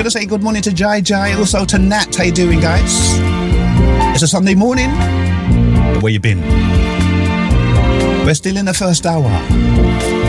to say good morning to Jai Jai, also to Nat. How you doing, guys? It's a Sunday morning. Where you been? We're still in the first hour.